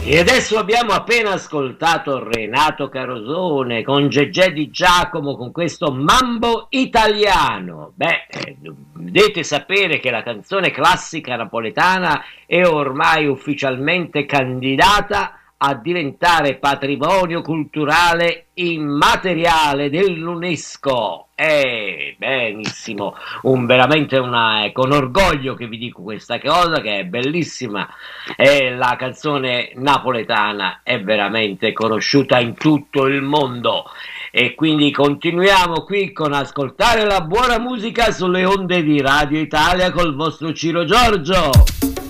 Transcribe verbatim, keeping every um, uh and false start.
E adesso abbiamo appena ascoltato Renato Carosone con Gegè Di Giacomo con questo Mambo Italiano. Beh, eh, dovete sapere che la canzone classica napoletana è ormai ufficialmente candidata a diventare patrimonio culturale immateriale dell'UNESCO. Eh, benissimo, un, veramente una, è con orgoglio che vi dico questa cosa, che è bellissima. E la canzone napoletana è veramente conosciuta in tutto il mondo. E quindi continuiamo qui con ascoltare la buona musica sulle onde di Radio Italia col vostro Ciro Giorgio.